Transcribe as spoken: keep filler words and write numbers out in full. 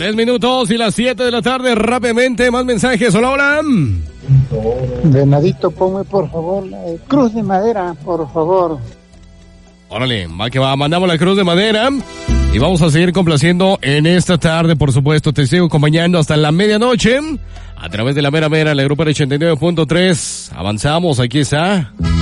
Tres minutos y las siete de la tarde, rápidamente, más mensajes. Hola, hola. Venadito, ponme por favor la cruz de madera, por favor. Órale, va que va, mandamos la cruz de madera y vamos a seguir complaciendo en esta tarde, por supuesto. Te sigo acompañando hasta la medianoche a través de la mera mera, la Grupo ochenta y nueve punto tres. Avanzamos, aquí está.